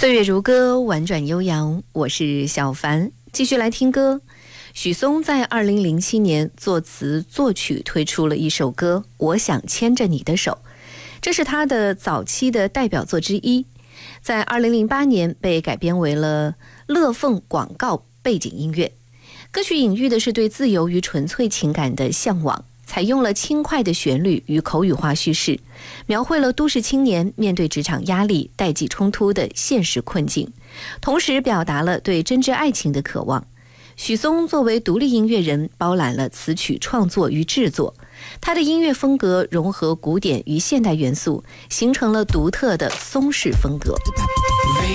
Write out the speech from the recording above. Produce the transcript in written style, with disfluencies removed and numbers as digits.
岁月如歌，婉转悠扬，我是小凡，继续来听歌。许嵩在2007年作词作曲推出了一首歌《我想牵着你的手》，这是他的早期的代表作之一，在2008年被改编为了乐凤广告背景音乐。歌曲隐喻的是对自由与纯粹情感的向往，采用了轻快的旋律与口语化叙事，描绘了都市青年面对职场压力、代际冲突的现实困境，同时表达了对真挚爱情的渴望。许嵩作为独立音乐人，包揽了词曲创作与制作，他的音乐风格融合古典与现代元素，形成了独特的松式风格。